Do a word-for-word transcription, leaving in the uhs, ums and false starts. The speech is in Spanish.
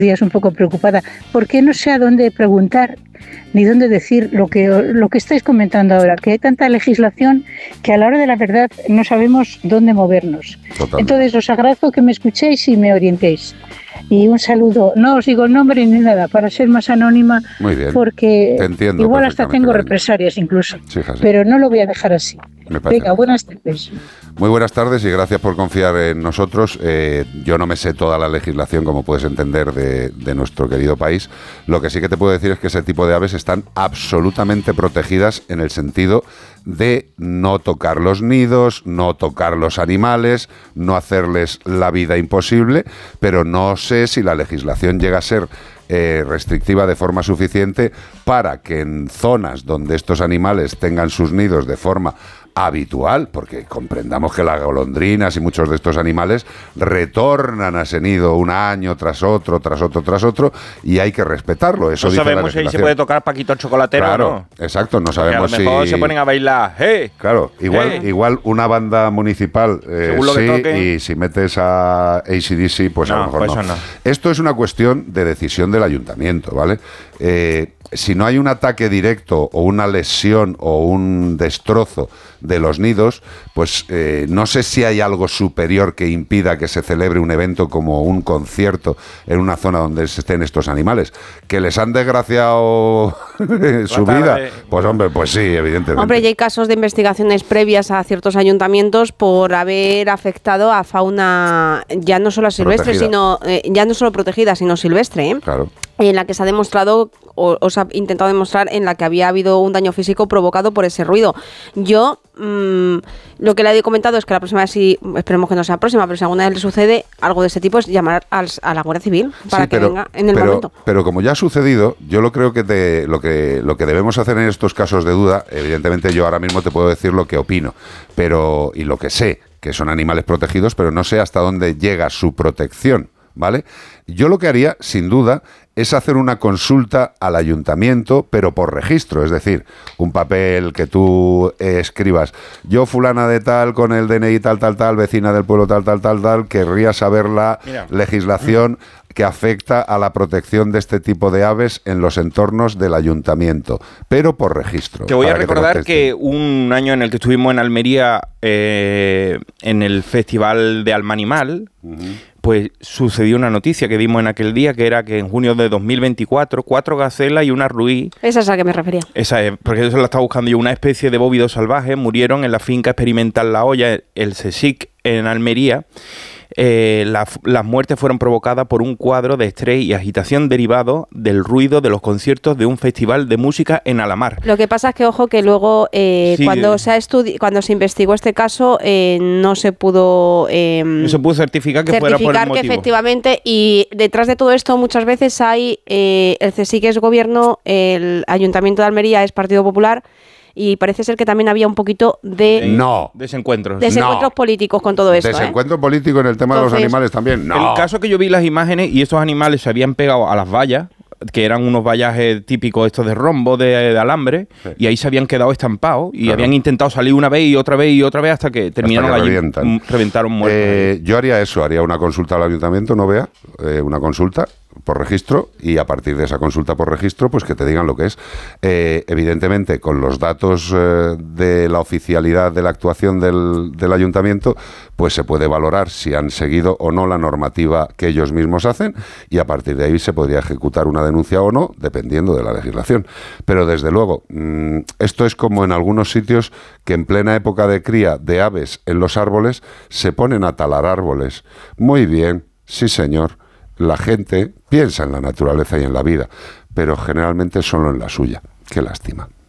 días un poco preocupada, porque no sé a dónde preguntar ni dónde decir lo que, lo que estáis comentando ahora, que hay tanta legislación que a la hora de la verdad no sabemos dónde movernos. Totalmente. Entonces os agradezco que me escuchéis y me orientéis. Y un saludo, no os digo el nombre ni nada, para ser más anónima. Muy bien. Porque igual hasta tengo represalias incluso, sí, pero no lo voy a dejar así. Venga, buenas tardes. Muy buenas tardes y gracias por confiar en nosotros. Eh, yo no me sé toda la legislación, como puedes entender, de, de nuestro querido país. Lo que sí que te puedo decir es que ese tipo de aves están absolutamente protegidas en el sentido de no tocar los nidos, no tocar los animales, no hacerles la vida imposible, pero no sé si la legislación llega a ser eh, restrictiva de forma suficiente para que en zonas donde estos animales tengan sus nidos de forma habitual, porque comprendamos que las golondrinas y muchos de estos animales retornan a ese nido un año tras otro, tras otro, tras otro, y hay que respetarlo. Eso no sabemos si ahí se puede tocar Paquito el Chocolatero, claro, o no. Exacto, no sabemos si... a lo mejor si... se ponen a bailar, ¡hey! Claro, igual, hey. igual una banda municipal eh, sí, y si metes a A C D C, pues no, a lo mejor pues no. no. Esto es una cuestión de decisión del ayuntamiento, ¿vale? Eh, si no hay un ataque directo o una lesión o un destrozo de los nidos, pues eh, no sé si hay algo superior que impida que se celebre un evento como un concierto en una zona donde estén estos animales. ¿Que les han desgraciado su vida? Pues hombre, pues sí, evidentemente. Hombre, ya hay casos de investigaciones previas a ciertos ayuntamientos por haber afectado a fauna ya no solo silvestre, protegida. sino eh, ya no solo protegida, sino silvestre, ¿eh? Claro. En la que se ha demostrado, o os ha intentado demostrar, en la que había habido un daño físico provocado por ese ruido. Yo, mmm, lo que le he comentado es que la próxima vez, sí, esperemos que no sea la próxima, pero si alguna vez le sucede algo de este tipo, es llamar al, a la Guardia Civil para sí, que pero, venga en el pero, momento. Pero como ya ha sucedido, yo lo creo que, te, lo que lo que debemos hacer en estos casos de duda, evidentemente yo ahora mismo te puedo decir lo que opino, pero y lo que sé, que son animales protegidos, pero no sé hasta dónde llega su protección, ¿vale? Yo lo que haría, sin duda, es hacer una consulta al ayuntamiento, pero por registro, es decir, un papel que tú eh, escribas, yo fulana de tal, con el D N I tal, tal, tal, vecina del pueblo tal, tal, tal, tal, querría saber la Mira. legislación que afecta a la protección de este tipo de aves en los entornos del ayuntamiento, pero por registro. Te voy a recordar que, que un año en el que estuvimos en Almería, eh, en el Festival de Alma Animal, uh-huh. pues sucedió una noticia que dimos en aquel día, que era que en junio de dos mil veinticuatro, cuatro gacelas y una ruí... Esa es a la que me refería. Esa es, porque eso la estaba buscando yo, una especie de bóvido salvaje, murieron en la finca experimental La Hoya, el CSIC, en Almería. Eh, la, las muertes fueron provocadas por un cuadro de estrés y agitación derivado del ruido de los conciertos de un festival de música en Alamar. Lo que pasa es que, ojo, que luego eh, sí, cuando, se ha estudi- cuando se investigó este caso eh, no se pudo... Eh, no se pudo certificar que certificar fuera por el motivo. Que efectivamente, y detrás de todo esto muchas veces hay eh, el CSIC es gobierno, el Ayuntamiento de Almería es Partido Popular, y parece ser que también había un poquito de... No. Desencuentros. Desencuentros no. políticos con todo esto. Desencuentro ¿eh? político en el tema Entonces, de los animales también. No. El caso que yo vi las imágenes y estos animales se habían pegado a las vallas, que eran unos vallajes típicos estos de rombo, de, de alambre, sí. y ahí se habían quedado estampados y claro. habían intentado salir una vez y otra vez y otra vez hasta que terminaron hasta que allí, revientan. reventaron muertos. Eh, yo haría eso, haría una consulta al ayuntamiento, no vea, eh, una consulta por registro, y a partir de esa consulta por registro, pues que te digan lo que es. Eh, evidentemente, con los datos eh, de la oficialidad de la actuación del, del ayuntamiento, pues se puede valorar si han seguido o no la normativa que ellos mismos hacen, y a partir de ahí se podría ejecutar una denuncia o no, dependiendo de la legislación. Pero desde luego, mmm, esto es como en algunos sitios que en plena época de cría de aves en los árboles se ponen a talar árboles. Muy bien, sí señor. La gente piensa en la naturaleza y en la vida, pero generalmente solo en la suya. Qué lástima.